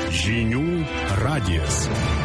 Žinių radijas.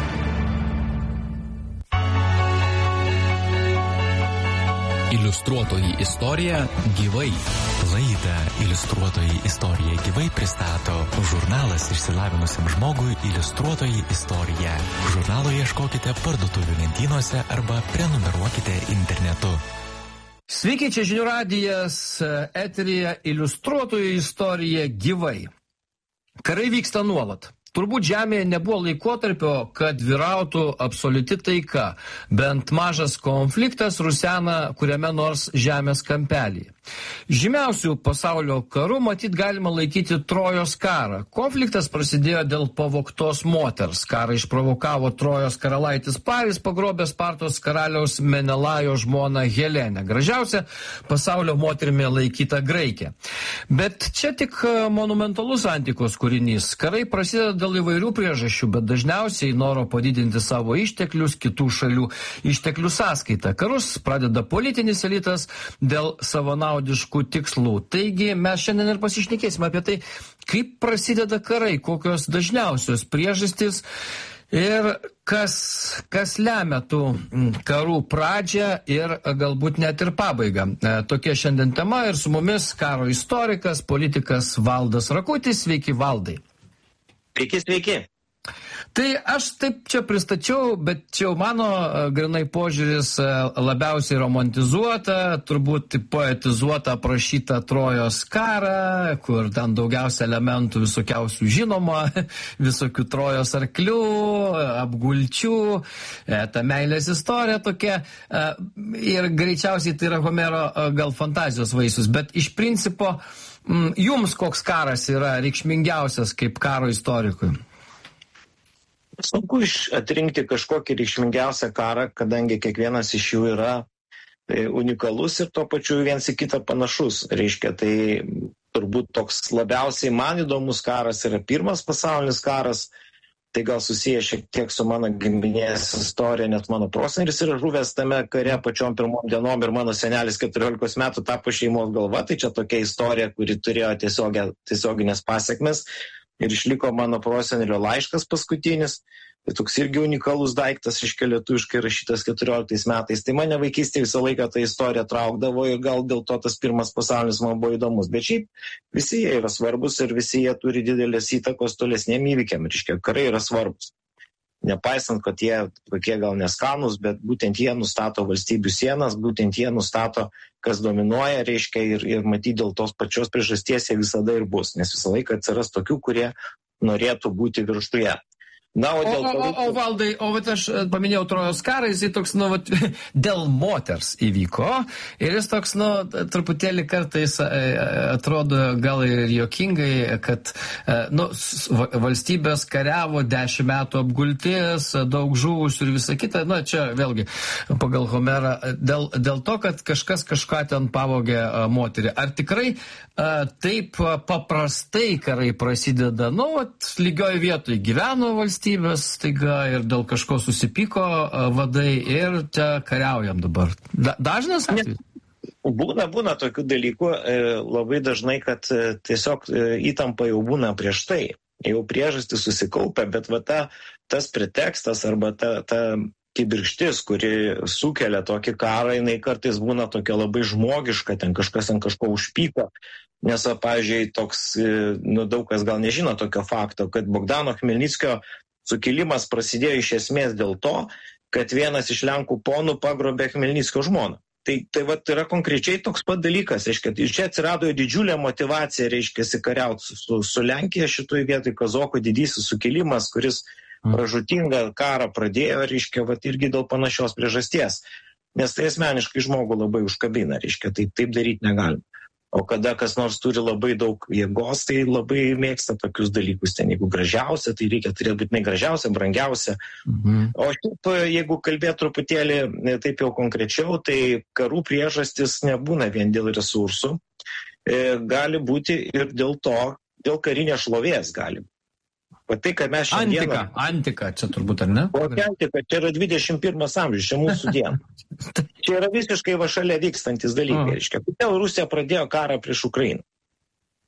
Iliustruotoji istorija gyvai. Laidą Iliustruotoji istorija gyvai pristato žurnalas išsilavinusiam žmogui Iliustruotoji istorija. Žurnalo ieškokite parduotuvių lentynose arba prenumeruokite internetu. Sveiki, čia Žinių radijas, eteryje Iliustruotoji istorija gyvai. Karai vyksta nuolat. Turbūt Žemėje nebuvo laikotarpio, kad vyrautų absoliuti taika, bent mažas konfliktas rusena kuriame nors Žemės kampelyje. Žymiausių pasaulio karų matyt galima laikyti Trojos karą. Konfliktas prasidėjo dėl pavogtos moters. Karą išprovokavo Trojos karalaitis Paris, pagrobęs Spartos karaliaus Menelajo žmoną Helenę, gražiausia pasaulio moterimi laikyta Graikė. Bet čia tik monumentalus antikos kūrinys. Karai prasideda dėl įvairių priežasčių, bet dažniausiai noro padidinti savo išteklius kitų šalių išteklių sąskaitą. Karus pradeda politinis elitas dėl savanaudiškų tikslų. Taigi mes šiandien ir pasišnekėsime apie tai, kaip prasideda karai, kokios dažniausios priežastys ir kas lemia tų karų pradžią ir galbūt net ir pabaigą. Tokia šiandien tema ir su mumis karo istorikas, politikas Valdas Rakutis. Sveiki, Valdai. Sveiki. Tai aš taip čia pristačiau, bet čia jau mano grinai požiūris labiausiai romantizuota, turbūt poetizuota aprašyta Trojos karą, kur ten daugiausia elementų visokiausių žinoma, visokių Trojos arklių, apgulčių, ta meilės istorija tokia, ir greičiausiai tai yra Homero gal fantazijos vaisius, bet iš principo jums koks karas yra reikšmingiausias kaip karo istorikui? Sunku atrinkti kažkokį reikšmingiausią karą, kadangi kiekvienas iš jų yra unikalus ir tuo pačiu viens į kitą panašus. Reiškia, tai turbūt toks labiausiai man įdomus karas yra Pirmas pasaulinis karas. Tai gal susiję šiek tiek su mano giminės istorija, nes mano prosenelis yra žuvęs tame kare pačiom pirmom dienom ir mano senelis 14 metų tapo šeimos galva. Tai čia tokia istorija, kuri turėjo tiesioginės pasiekmes. Ir išliko mano prosenelio laiškas paskutinis, tai toks irgi unikalus daiktas, lietuviškai rašytas 14 metais. Tai mane vaikystėje visą laiką ta istorija traukdavo ir gal dėl to tas Pirmas pasaulinis man buvo įdomus. Bet šiaip visi jie yra svarbus ir visi jie turi didelės įtakos tolesniem įvykiam. Karai yra svarbus. Nepaisant, kad jie tokie gal neskanus, bet būtent jie nustato valstybių sienas, būtent jie nustato, kas dominuoja, ir matyti dėl tos pačios priežasties jie visada ir bus, nes visą laiką atsiras tokių, kurie norėtų būti viršuje. Na, o Valdai, aš paminėjau Trojos karą, jisai toks, dėl moters įvyko ir jis toks, truputėlį kartais atrodo gal ir juokingai, kad, valstybės kariavo 10 metų apgultis, daug žuvusių ir visa kita, čia vėlgi pagal Homerą, dėl to, kad kažkas kažką ten pavogė moterį. Ar tikrai taip paprastai karai prasideda, lygioj vietoj gyveno valstybės staiga ir dėl kažko susipyko vadai ir čia kariaujam dabar. Dažnas atvejis? Būna tokių dalykų labai dažnai, kad tiesiog įtampa jau būna prieš tai, jau priežastis susikaupia, bet tas pretekstas arba ta kibirkštis, kuri sukelia tokį karą, jinai kartais būna tokia labai žmogiška, ten kažkas ant kažko užpyko, nes, pavyzdžiui, toks, daug kas gal nežino tokio fakto, kad Bogdano Chmelnickio sukilimas prasidėjo iš esmės dėl to, kad vienas iš Lenkų ponų pagrobė Chmelnickio žmoną. Tai yra konkrečiai toks pat dalykas, čia atsirado didžiulė motyvacija, kariauti su Lenkija šitoj vietoj, Kazokų didysis sukilimas, kuris pražūtingą karą pradėjo, irgi dėl panašios priežasties. Nes tai asmeniškai žmogų labai užkabina, taip daryti negalim. O kada kas nors turi labai daug jėgos, tai labai mėgsta tokius dalykus. Ten jeigu gražiausia, tai reikia turėti būtinai gražiausia, brangiausia. O šiaip, jeigu kalbėti truputėlį taip jau konkrečiau, tai karų priežastis nebūna vien dėl resursų. Gali būti ir dėl karinės šlovės gali. O tai, kad mes šiandieną... Antika, čia turbūt, ar ne? Antika, čia yra 21 amžius, čia mūsų diena. Čia yra visiškai šalia vykstantis dalykai. Kodėl Rusija pradėjo karą prieš Ukrainą?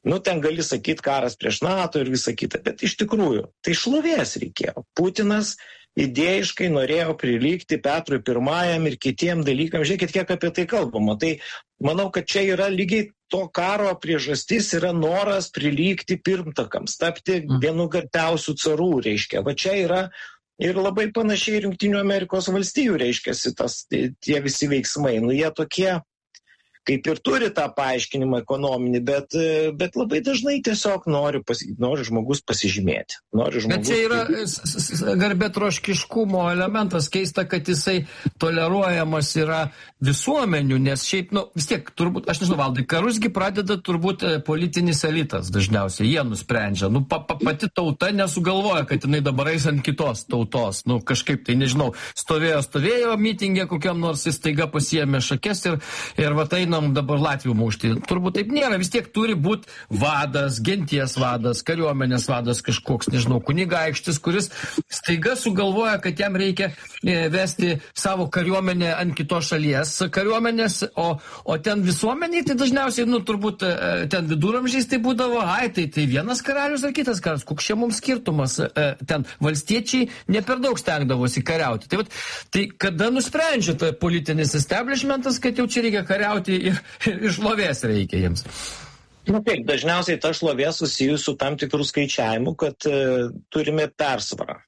Nu, ten gali sakyti karas prieš NATO ir visą kitą, bet iš tikrųjų, tai šlovės reikėjo. Putinas idėjiškai norėjo prilygti Petrui I ir kitiem dalykam. Žiūrėkit, kiek apie tai kalbama. Tai manau, kad čia yra lygiai to karo priežastis, yra noras prilygti pirmtakams, tapti vienu garbiausių carų, reiškia. Va čia yra ir labai panašiai Jungtinių Amerikos valstijų, reiškia, tie visi veiksmai. Nu, jie tokie kaip ir turi tą paaiškinimą ekonominį, bet labai dažnai tiesiog nori žmogus pasižymėti. Bet čia yra garbėtroškiškumo elementas, keista, kad jisai toleruojamas yra visuomenių, nes šiaip, vis tiek, turbūt, aš nežinau, Valdai, karusgi pradeda turbūt politinis elitas dažniausiai, jie nusprendžia. Pati tauta nesugalvoja, kad jinai dabar eis ant kitos tautos. Kažkaip tai, nežinau, stovėjo mitingė kokiam nors staiga pasiėmė šakes ir va tai dabar Latvijų mušti. Turbūt taip nėra. Vis tiek turi būti vadas, genties vadas, kariuomenės vadas kažkoks, nežinau, kunigaikštis, kuris staiga sugalvoja, kad jam reikia vesti savo kariuomenę ant kitos šalies kariuomenės, o ten visuomeniai, tai dažniausiai, turbūt ten viduramžiais tai būdavo, tai vienas karalius ar kitas karalius, koks čia mums skirtumas, ten valstiečiai ne per daug stengdavosi kariauti. Tai kada nusprendžia tai politinis establishmentas, kad jau čia reikia kariauti ir šlovės reikia jiems? Taip, dažniausiai ta šlovė susijusi su tam tikrų skaičiavimu, kad turime persvarą.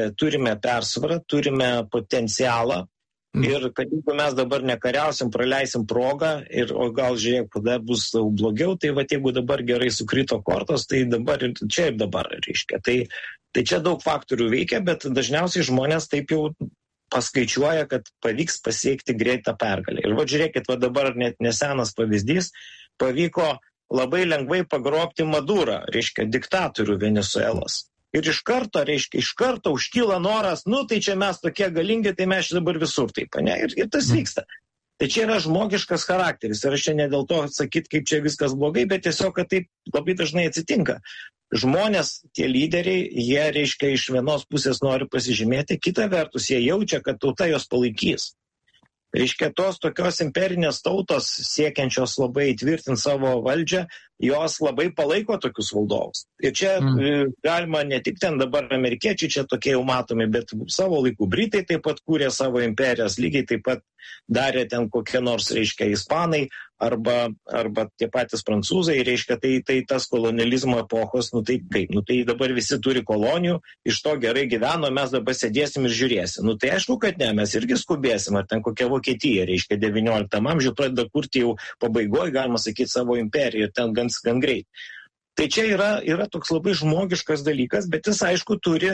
Turime potencialą ir kad jeigu mes dabar nekariausim, praleisim progą o gal žiūrėk, tada bus blogiau, tai jeigu dabar gerai sukrito kortos, tai dabar ir čia ir dabar reiškia. Tai čia daug faktorių veikia, bet dažniausiai žmonės taip jau paskaičiuoja, kad pavyks pasiekti greitą pergalę. Ir žiūrėkit, dabar net nesenas pavyzdys, pavyko labai lengvai pagrobti Madurą, reiškia, diktatorių Venesuelos. Ir iš karto užkyla noras, tai čia mes tokie galingi, tai mes dabar visur taip, ne? Ir tas vyksta. Tai čia yra žmogiškas charakteris. Ir aš čia ne dėl to sakyti, kaip čia viskas blogai, bet tiesiog, kad taip labai dažnai atsitinka. Žmonės, tie lyderiai, jie, reiškia, iš vienos pusės nori pasižymėti, kita vertus jie jaučia, kad tauta jos palaikys. Reiškia, tos tokios imperinės tautos siekiančios labai įtvirtinti savo valdžią, jos labai palaiko tokius valdovus. Ir čia galima ne tik ten dabar amerikiečiai čia tokie jau matomi, bet savo laikų Britai taip pat kūrė savo imperijas, lygiai taip pat darė ten kokie nors, reiškia, ispanai arba tie patys prancūzai, reiškia, tai tas kolonializmo epochos, tai dabar visi turi kolonijų, iš to gerai gyveno, mes dabar sėdėsim ir žiūrėsim. Tai aišku, kad ne, mes irgi skubėsim, ar ten kokia Vokietija, reiškia, 19 amžių pradeda kurti jau pabaigoje, galima sakyti, savo imperiją, ten gan greit. Tai čia yra toks labai žmogiškas dalykas, bet jis aišku turi,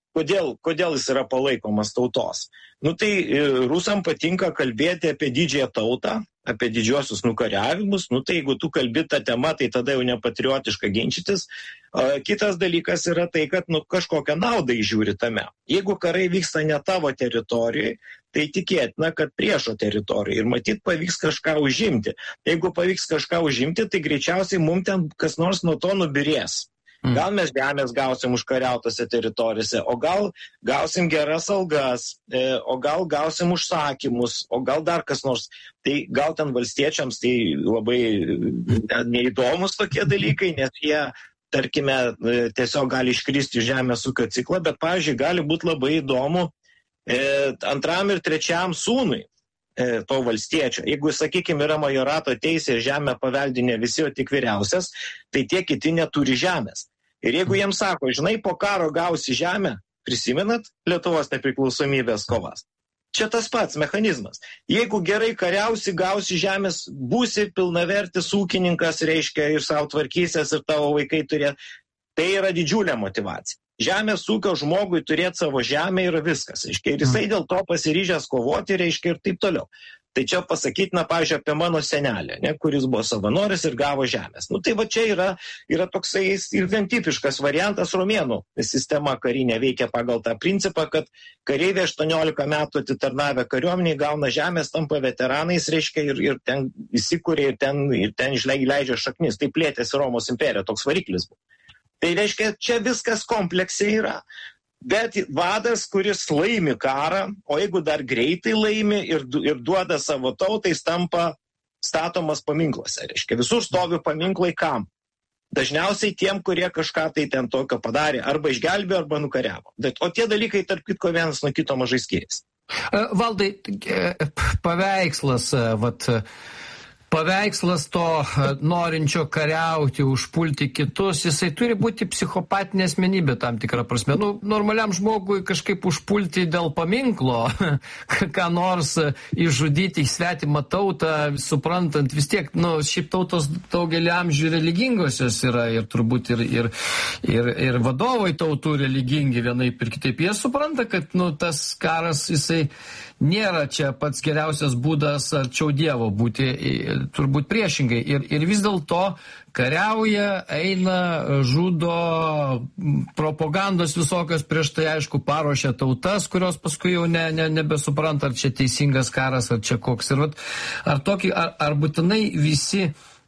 kodėl jis yra palaikomas tautos. Tai rusam patinka kalbėti apie didžiąją tautą, apie didžiosius nukariavimus, tai jeigu tu kalbi tą temą, tai tada jau nepatriotiška ginčytis. Kitas dalykas yra tai, kad kažkokią naudą įžiūri tame. Jeigu karai vyksta ne tavo teritorijoje, tai tikėtina, kad priešo teritorijoje ir matyt pavyks kažką užimti. Jeigu pavyks kažką užimti, tai greičiausiai mums ten kas nors nuo to nubirės. Gal mes žemės gausim užkariautose teritorijose, o gal gausim geras algas, o gal gausim užsakymus, o gal dar kas nors. Tai gal ten valstiečiams tai labai neįdomus tokie dalykai, nes jie, tarkime, tiesiog gali iškristi žemės ūkio ciklą, bet, pavyzdžiui, gali būti labai įdomu antram ir trečiam sūnui to valstiečio. Jeigu, sakykime, yra majorato teisė ir žemė paveldinė visi, o tik vyriausias, tai tie kiti neturi žemės. Ir jeigu jiems sako, žinai, po karo gausi žemę, prisimenat Lietuvos nepriklausomybės kovas? Čia tas pats mechanizmas. Jeigu gerai kariausi, gausi žemės, būsi pilnavertis ūkininkas, reiškia, ir savo tvarkysies, ir tavo vaikai turėt, tai yra didžiulė motyvacija. Žemės ūkio žmogui turėti savo žemę yra viskas, reiškia, ir jisai dėl to pasiryžęs kovoti, reiškia, ir taip toliau. Tai čia pasakytina, pavyzdžiui, apie mano senelę, kuris buvo savanoris ir gavo žemės. Tai va čia yra toksai ir gan tipiškas variantas. Romėnų sistema karinė veikia pagal tą principą, kad kareiviai 18 metų atitarnavę kariuomeniai gauna žemės, tampa veteranais, reiškia, ir ten įsikūrė, ir ten išleidžia šaknis. Tai plėtėsi Romos imperija, toks variklis buvo. Tai reiškia, čia viskas kompleksiai yra. Bet vadas, kuris laimi karą, o jeigu dar greitai laimi ir duoda savo tautai, tampa statomas paminkluose. Reiškia, visur stovi paminklai kam? Dažniausiai tiem, kurie kažką tai ten tokio padarė, arba išgelbėjo, arba nukariavo. O tie dalykai tarp kitko vienas nuo kito mažai skiriasi. Valdai, paveikslas, paveikslas to norinčio kariauti, užpulti kitus, jisai turi būti psichopatinė asmenybė tam tikrą prasme. Nu, normaliam žmogui kažkaip užpulti dėl paminklo, ką nors išžudyti į svetimą tautą, suprantant vis tiek, nu, šiaip tautos daugelį amžių religingosios yra ir turbūt ir vadovai tautų religingi vienaip ir kitaip. Jie supranta, kad, nu, tas karas, jisai nėra čia pats geriausias būdas arčiau Dievo būti, turbūt priešingai. Ir vis dėlto kariauja, eina, žudo, propagandos visokios prieš tai, aišku, paruošia tautas, kurios paskui jau nebesupranta, ar čia teisingas karas, ar čia koks. Ir ar būtinai visi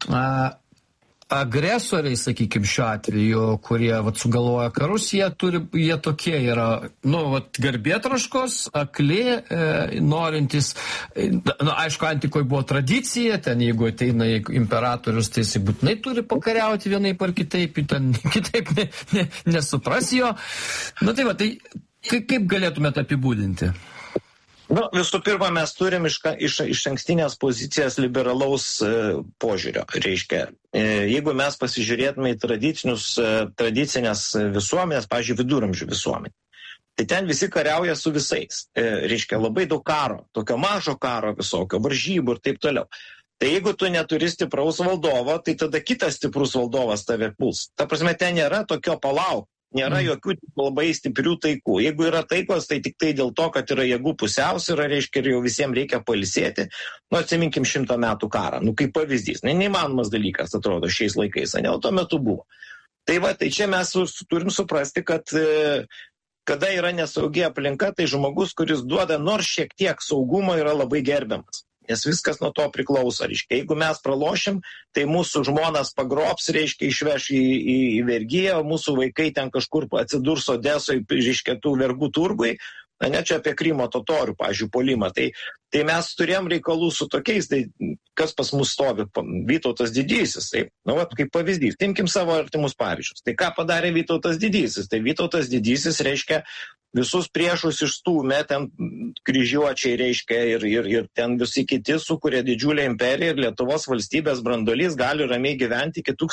agresoriai, sakykime, šiuo atveju, kurie sugalvoja karus, jie tokie yra, garbėtroškos, akli, norintys, aišku, antikoje buvo tradicija, ten jeigu ateina imperatorius, tai jis būtinai turi pakariauti vienaip ar kitaip, ten kitaip nesupras jo. Tai kaip galėtumėte apibūdinti? Visų pirma, mes turim iš ankstinės pozicijas liberalaus požiūrio. Reiškia, jeigu mes pasižiūrėtume į tradicinės visuomenės, pavyzdžiui, viduramžių visuomenė, tai ten visi kariauja su visais. Reiškia, labai daug karo, tokio mažo karo visokio, varžybų ir taip toliau. Tai jeigu tu neturi stipraus valdovo, tai tada kitas stiprus valdovas tave puls. Ta prasme, ten nėra tokio palauk. Nėra jokių labai stiprių taikų. Jeigu yra taikos, tai tik tai dėl to, kad yra jėgų pusiausvyra, reiškia, ir jau visiems reikia pailsėti. Atsiminkim 100 metų karą. Kaip pavyzdys. Neįmanomas dalykas, atrodo, šiais laikais, o tuo metu buvo. Tai čia mes turim suprasti, kad kada yra nesaugi aplinka, tai žmogus, kuris duoda nors šiek tiek saugumo, yra labai gerbiamas. Nes viskas nuo to priklauso, reiškia. Jeigu mes pralošim, tai mūsų žmonas pagrobs, reiškia, išveš į vergiją, o mūsų vaikai ten kažkur atsidurs Odesoje, reiškia, tų vergų turgui, čia apie Krymo totorių, pavyzdžiui, puolimą. Tai mes turėjom reikalų su tokiais, tai kas pas mus stovi, Vytautas Didysis, tai, kaip pavyzdys, imkim savo artimus pavyzdžius. Tai ką padarė Vytautas Didysis? Tai Vytautas Didysis, reiškia, visus priešus išstūmė, ten kryžiuočiai, reiškia, ir ten visi kiti sukuria didžiulę imperiją ir Lietuvos valstybės branduolys gali ramiai gyventi iki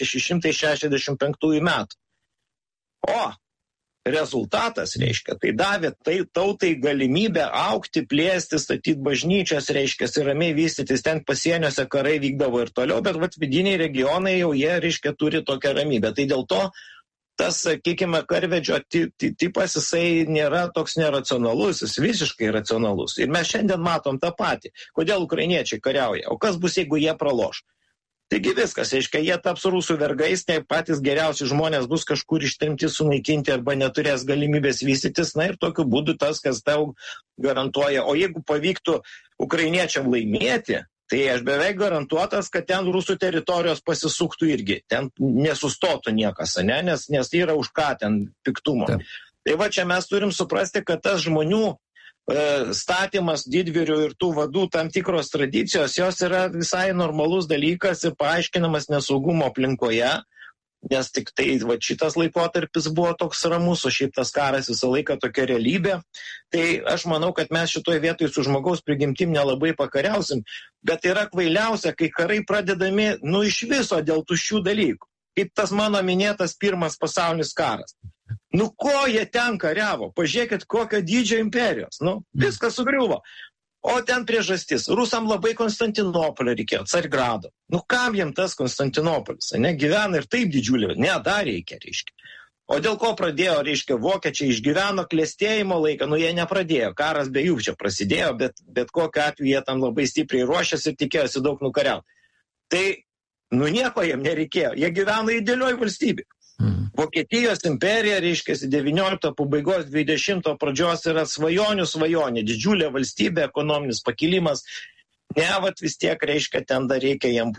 1665 metų. O rezultatas, reiškia, tai davė tautai galimybę augti, plėsti, statyti bažnyčias, reiškia, ir ramiai vystytis, ten pasieniuose karai vykdavo ir toliau, bet vidiniai regionai jau jie, reiškia, turi tokią ramybę. Tai dėl to tas, sakykime, karvedžio tipas, jisai nėra toks neracionalus, jis visiškai racionalus. Ir mes šiandien matom tą patį. Kodėl ukrainiečiai kariauja? O kas bus, jeigu jie praloš? Taigi viskas, reiškia, jie taps rusų vergais, tai patys geriausi žmonės bus kažkur ištrimti, sunaikinti arba neturės galimybės vystytis, ir tokiu būdu tas, kas tau garantuoja. O jeigu pavyktų ukrainiečiam laimėti, tai aš beveik garantuotas, kad ten rusų teritorijos pasisuktų irgi, ten nesustotų niekas, nes yra už ką ten piktumo. Taip. Tai čia mes turim suprasti, kad tas žmonių statymas didvyrių ir tų vadų tam tikros tradicijos, jos yra visai normalus dalykas ir paaiškinamas nesaugumo aplinkoje, nes tik tai šitas laikotarpis buvo toks ramus, o šiaip tas karas visą laiką tokia realybė. Tai aš manau, kad mes šitoje vietoje su žmogaus prigimtim nelabai pakariausim, bet yra kvailiausia, kai karai pradedami iš viso dėl tuščių dalykų. Kaip tas mano minėtas pirmas pasaulinis karas. Ko jie ten kariavo? Pažiūrėkit, kokio dydžio imperijos. Viskas sugriuvo. O ten priežastis. Rusam labai Konstantinopolio reikėjo, Carigrado. Kam jiem tas Konstantinopolis? Gyvena ir taip didžiulė. Dar reikia, reiškia. O dėl ko pradėjo, reiškia, vokiečiai išgyveno klestėjimo laiką? Jie nepradėjo. Karas be jų čia prasidėjo, bet kokiu atveju jie tam labai stipriai ruošėsi ir tikėjosi daug nukariauti. Tai, nieko jiem nereikėjo. Jie gyveno idealioj valstybė. Vokietijos imperija, reiškia, 19 pabaigos 20 pradžios yra svajonė, didžiulė valstybė, ekonominis pakilimas. Vis tiek, reiškia, ten dar reikia jam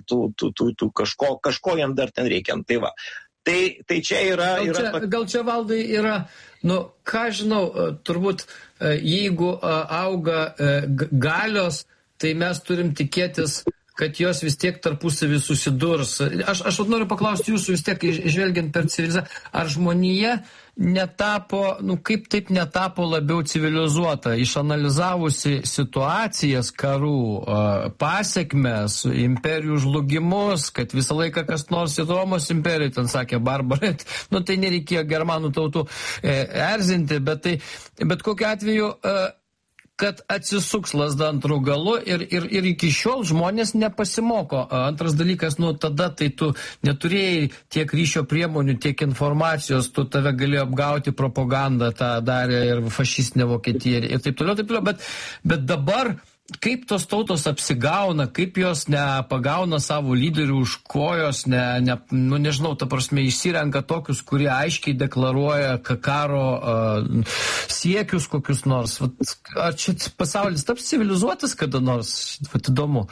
kažko jam dar ten reikia. Tai va. Tai čia yra... Gal čia, Valdai, yra, ką žinau, turbūt jeigu auga galios, tai mes turim tikėtis kad jos vis tiek tarpusavį susidurs. Aš noriu paklausti jūsų vis tiek, žvelgiant per civilizaciją, ar žmonija netapo, kaip taip netapo labiau civilizuota, išanalizavusi situacijas, karų, pasekmes, imperijų žlugimus, kad visą laiką kas nors į Romos imperiją, ten sakė barbarai, tai nereikėjo germanų tautų erzinti, bet kokiu atveju kad atsisuks lazda antrų galų ir iki šiol žmonės nepasimoko. Antras dalykas, tada tai tu neturėjai tiek ryšio priemonių, tiek informacijos, tu tave galėjo apgauti propaganda, tą darė ir fašistinė Vokietija ir taip toliau, bet dabar kaip tos tautos apsigauna, kaip jos nepagauna savo lyderių už kojos, nežinau, ta prasme, išsirenka tokius, kurie aiškiai deklaruoja karo siekius kokius nors. Ar čia pasaulis taps civilizuotas kada nors? Įdomu.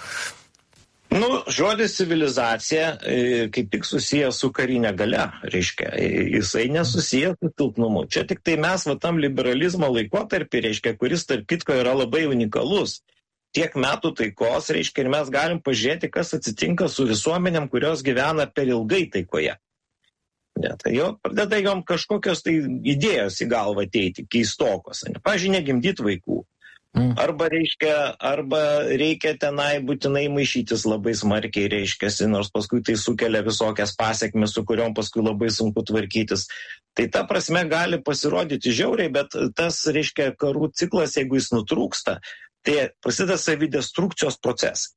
Žodis civilizacija kaip tik susijęs su karinė galia, reiškia, jisai nesusijęs su silpnumu. Čia tik tai mes tam liberalizmo laikotarpį, reiškia, kuris tarp kitko yra labai unikalus. Tiek metų taikos, reiškia, ir mes galim pažiūrėti, kas atsitinka su visuomenėm, kurios gyvena per ilgai taikoje. Tai jo pradeda jom kažkokios tai idėjos į galvą ateiti, keistokos. Pavyzdžiui, negimdyti vaikų. Arba reikia tenai būtinai maišytis labai smarkiai, reiškiasi, nors paskui tai sukelia visokias pasekmes, su kuriom paskui labai sunku tvarkytis. Tai ta prasme gali pasirodyti žiauriai, bet tas, reiškia, karų ciklas, jeigu jis nutrūksta, tai prasideda savidestrukcijos procesai.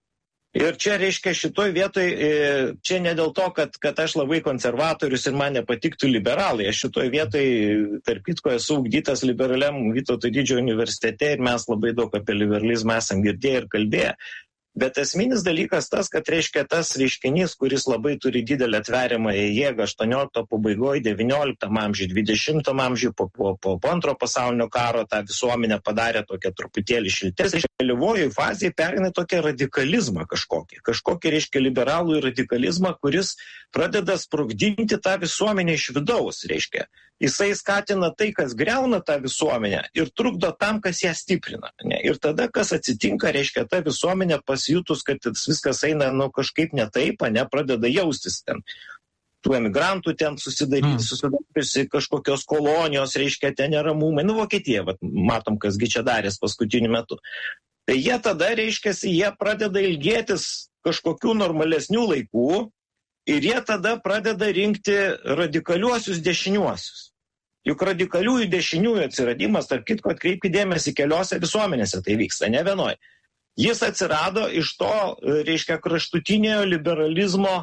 Ir čia, reiškia, šitoj vietoj, čia ne dėl to, kad aš labai konservatorius ir man nepatiktų liberalai. Aš šitoj vietoj, tarp kitko, esu ugdytas liberaliam Vytauto Didžiojo universitete ir mes labai daug apie liberalizmą esam girdėję ir kalbėję. Bet esminis dalykas tas, kad, reiškia, tas reiškinys, kuris labai turi didelę atveriamąją jėgą 18 pabaigoje, 19 amžiuje, 20 amžiuje, po antro pasaulinio karo tą visuomenę padarė tokią truputėlį šiltesnę. Vėlyvojoje fazėje pereina tokią radikalizmą kažkokį, reiškia, liberalų radikalizmą, kuris pradeda sprogdinti tą visuomenę iš vidaus, reiškia. Jisai skatina tai, kas greuna tą visuomenę ir trukdo tam, kas ją stiprina. Ne? Ir tada, kas atsitinka, reiškia, ta visuomenė pasijutus, kad viskas eina kažkaip ne taip, pradeda jaustis ten. Tų emigrantų ten susidariusi kažkokios kolonijos, reiškia, ten neramumai. Vokietija, matom, kasgi čia darės paskutiniu metu. Tai jie tada, reiškia, jie pradeda ilgėtis kažkokių normalesnių laikų, ir jie tada pradeda rinkti radikaliuosius dešiniuosius. Juk radikaliųjų dešiniųjų atsiradimas, tarp kitko, atkreipkite dėmesį, keliose visuomenėse tai vyksta, ne vienoj. Jis atsirado iš to, reiškia, kraštutinio liberalizmo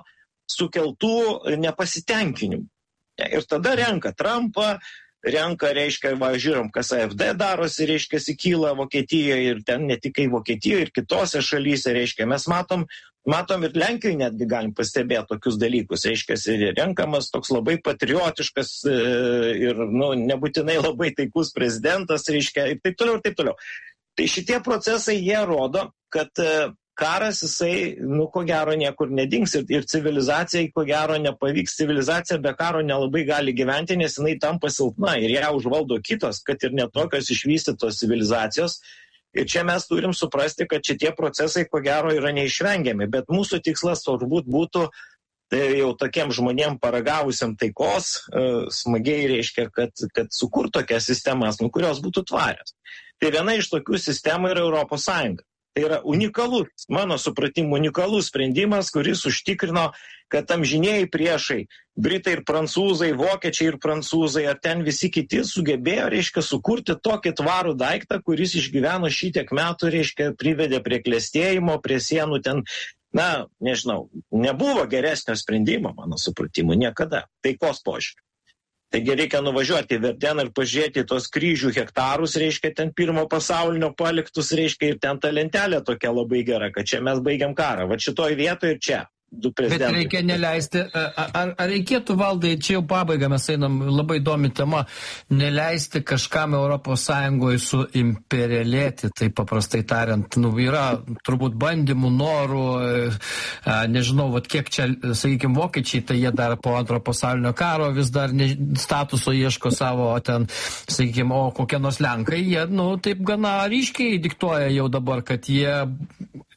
sukeltų nepasitenkinimų. Ir tada renka Trumpą, reiškia, žiūrim, kas AfD darosi, reiškia, kyla Vokietijoje ir ten ne tik Vokietijoje ir kitose šalyse, reiškia, mes matom ir Lenkijoje netgi galim pastebėti tokius dalykus, reiškia, ir renkamas toks labai patriotiškas ir, nebūtinai labai taikus prezidentas, reiškia, ir taip toliau, ir taip toliau. Tai šitie procesai, jie rodo, kad karas, jisai, ko gero, niekur nedings ir civilizacijai, ko gero, nepavyks. Civilizacija be karo nelabai gali gyventi, nes jinai tampa silpna ir ją užvaldo kitos, kad ir netokios išvystytos civilizacijos. Ir čia mes turim suprasti, kad šitie procesai, ko gero, yra neišvengiami, bet mūsų tikslas turbūt būtų jau tokiem žmonėm paragavusiam taikos, smagiai reiškia, kad sukurtų tokias sistemas, kurios būtų tvarios. Tai viena iš tokių sistemų yra Europos Sąjunga. Tai yra unikalus, mano supratimu, unikalus sprendimas, kuris užtikrino, kad amžinėjai priešai, britai ir prancūzai, vokiečiai ir prancūzai, ar ten visi kiti sugebėjo, reiškia, sukurti tokį tvarų daiktą, kuris išgyveno šitiek metų, reiškia, privedė prie klestėjimo, prie sienų ten, nežinau, nebuvo geresnio sprendimo, mano supratimu, niekada, taikos požiūriu. Taigi reikia nuvažiuoti į Verdeną ir pažiūrėti tos kryžių hektarus, reiškia, ten pirmo pasaulinio paliktus, reiškia, ir ten ta lentelė tokia labai gera, kad čia mes baigiam karą. Va šitoj vietoje ir čia. Bet reikia neleisti, ar reikėtų, Valdai, čia jau pabaigą mes einam, labai įdomi tema, neleisti kažkam Europos Sąjungoje suimperialėti, tai paprastai tariant, yra turbūt bandymų, norų, nežinau, kiek čia, sakykime, vokiečiai, tai jie dar po antro pasaulinio karo vis dar statuso ieško savo, ten, sakykime, o kokie nors Lenkai, jie, taip gana ryškiai diktuoja jau dabar, kad jie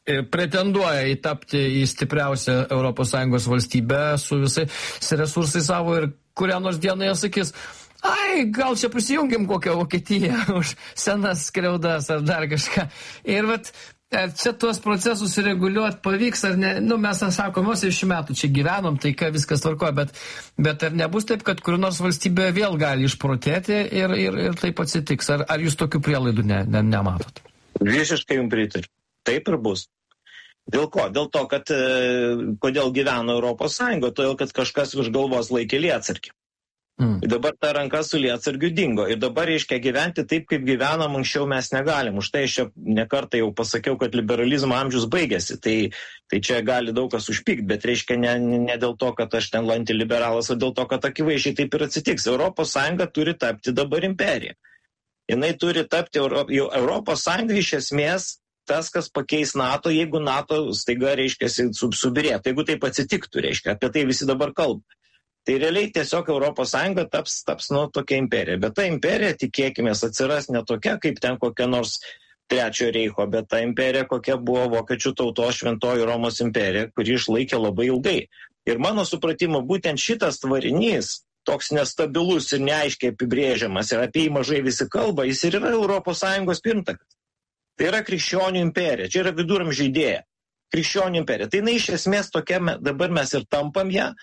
pretenduoja įtapti į stipriausią ES valstybę su visais resursais savo ir kurią nors dieną jie sakys, gal čia prisijungim kokią Vokietiją už senas skriaudas ar dar kažką. Ir vat, čia tuos procesus reguliuoti pavyks ar ne, mes sakom, 60 metų čia gyvenom, tai ką viskas tvarkoja, bet ar nebus taip, kad kur nors valstybė vėl gali išprotėti ir taip atsitiks? Ar jūs tokių prielaidų nematot? Visiškai jums pritariu. Taip ir bus. Dėl ko? Dėl to, kad kodėl gyveno Europos Sąjunga, todėl, kad kažkas virš galvos laikė lietsargį. Dabar ta ranka su lietsargiu dingo. Ir dabar, reiškia, gyventi taip, kaip gyvenom anksčiau mes negalim. Už tai aš nekartą jau pasakiau, kad liberalizmo amžius baigėsi. Tai čia gali daug kas užpykti, bet reiškia ne dėl to, kad aš ten antiliberalas, o dėl to, kad akivaizdžiai taip ir atsitiks. Europos Sąjunga turi tapti dabar imperija. Jinai turi tapti Europos Sąjunga iš esmės tas, kas pakeis NATO, jeigu NATO staiga, reiškia, subirėtų. Jeigu taip atsitiktų, reiškia, apie tai visi dabar kalba. Tai realiai tiesiog Europos Sąjunga taps tokia imperija. Bet ta imperija, tikėkime, atsiras ne tokia, kaip ten kokia nors Trečiojo reicho, bet ta imperija, kokia buvo Vokiečių tautos Šventoji Romos imperija, kuri išlaikė labai ilgai. Ir mano supratimo, būtent šitas tvarinys, toks nestabilus ir neaiškiai apibrėžiamas, ir apie jį mažai visi kalba, jis ir yra Europos Sąjungos pirmtakas. Tai yra krikščionių imperija, čia yra viduramžių idėja. Krikščionių imperija. Tai iš esmės tokia, dabar mes ir tampam ją.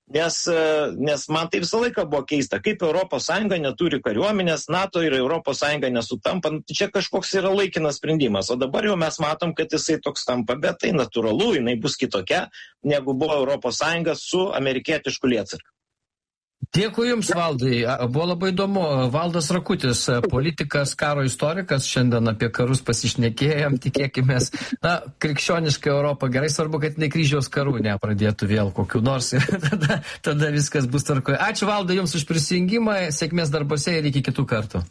Nes man tai visą laiką buvo keista, kaip Europos Sąjunga neturi kariuomenės, NATO ir Europos Sąjunga nesutampa, čia kažkoks yra laikinas sprendimas, o dabar jau mes matom, kad jisai toks tampa, bet tai natūralu, jinai bus kitokia, negu buvo Europos Sąjunga su amerikietišku lietsargiu. Dėkui Jums, Valdai. Buvo labai įdomu. Valdas Rakutis, politikas, karo istorikas, šiandien apie karus pasišnekėjom, tikėkimės. Krikščioniška Europa, gerai, svarbu, kad ne kryžiaus karų nepradėtų vėl kokiu nors ir tada viskas bus tvarkoje. Ačiū, Valdai, Jums už prisijungimą, sėkmės darbose ir iki kitų kartų.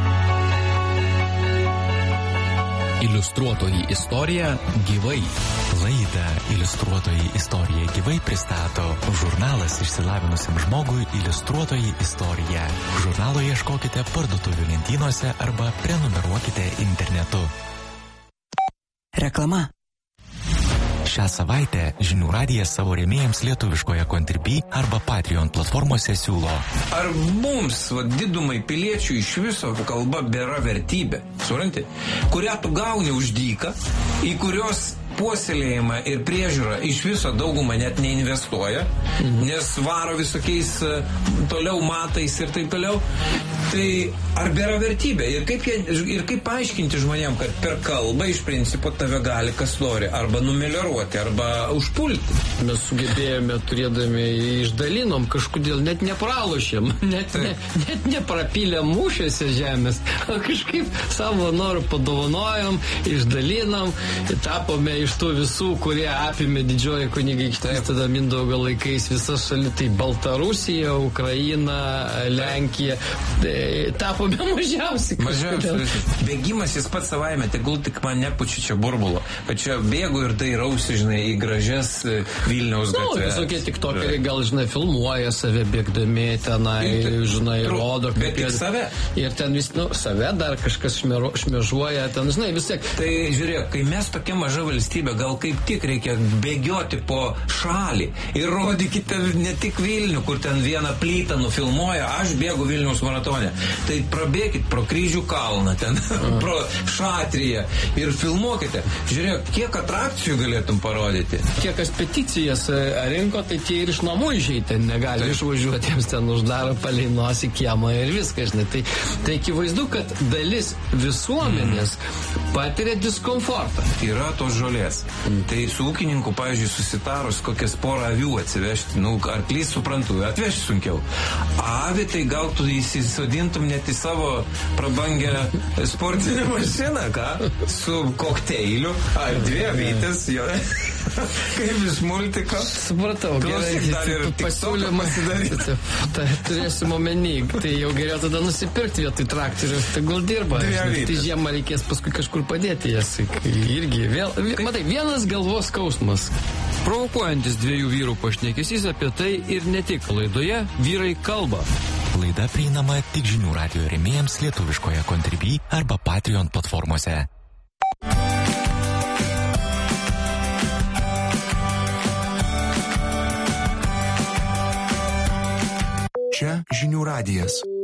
Iliustruotoji istorija gyvai. Laidą Iliustruotoji istorija gyvai pristato žurnalas išsilavinusiam žmogui Iliustruotoji istorija. Žurnalo ieškokite parduotuvių lentynose arba prenumeruokite internetu. Reklama. Šią savaitę Žinių radijas savo rėmėjams lietuviškoje Contribui arba Patreon platformose siūlo. Ar mums, didumai piliečių, iš viso kalba bėra vertybė, supranti, kurią tu gauni už dyką, į kurios puoselėjimą ir priežiūrą iš viso daugumą net neinvestuoja, nes varo visokiais toliau matais ir taip toliau. Tai ar bėra vertybė? Ir kaip paaiškinti žmonėm, kad per kalbą iš principo tave gali kas nori arba numelioruoti, arba užpulti? Mes sugebėjome, turėdami išdalinom, kažkodėl net nepralošėm, net neprapylėm mūšiuose žemės, kažkaip savo norų padovanojom, išdalinom, tapome iš tų visų, kurie apėmė didžioji kunigaikštystė, tada Mindaugo laikais visas šalis, tai Baltarusija, Ukraina, Lenkija, tapome mažiausiai. Bėgimas jis pats savaime, tegul tik man nepučia čia burbulo, kad čia bėgu ir tai rausi, žinai, į gražias Vilniaus gatves. Visokie tiktokeriai gal, žinai, filmuoja save bėgdami tenai, žinai, rodo. Bet tik save. Ir ten vis, save dar kažkas šmėžuoja, ten, žinai, vis tiek. Tai žiūrėk, kai mes tokia maža valstybė, gal kaip tik reikia bėgioti po šalį ir rodykite ne tik Vilnių, kur ten vieną plytą nufilmuoja, aš bėgu Vilniaus maratone. Tai prabėkit pro Kryžių kalną, ten, pro Šatriją ir filmuokite. Žiūrėk, kiek atrakcijų galėtum parodyti. Kiek kas peticijas rinko, tai tie ir iš namų išeiti negali išvažiuoti, jiems ten uždaro palei nosį kiemą ir viską, žinai. Tai akivaizdu, kad dalis visuomenės patiria diskomfortą. Yra tos žolės. Tai su ūkininku, pavyzdžiui, susitarus kokias porą avių atsivežti, arklys suprantu, atvežti sunkiau. Avį tai gal tu įsisodintum net į savo prabangę sportinę mašiną, ką? Su kokteiliu, ar dvi avytės, jo. Kaip iš multiko. Supratau, gerai, pasiūlymą tai turėsim omeny, tai jau geriau tada nusipirkti vietoj traktorius, tegul dirba. Tai žiemą reikės paskui kažkur padėti jas. Irgi vėl, matai, vienas galvos skausmas. Provokuojantis dviejų vyrų pašnekesys apie tai ir ne tik. Laidoje Vyrai kalba. Laida prieinama tik Žinių radijo rėmėjams lietuviškoje Contribui arba Patreon platformose. Čia žinių radijas.